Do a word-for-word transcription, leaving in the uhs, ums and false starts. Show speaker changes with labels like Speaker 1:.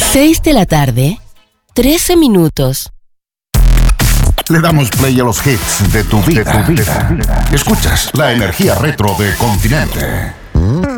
Speaker 1: seis de la tarde, trece minutos.
Speaker 2: Le damos play a los hits de tu vida. De tu vida. Escuchas la energía retro de Continente.